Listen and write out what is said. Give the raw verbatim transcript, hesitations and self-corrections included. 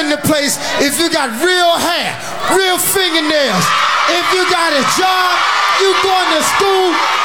in the place if you got real hair, real fingernails. If you got a job, you going to school,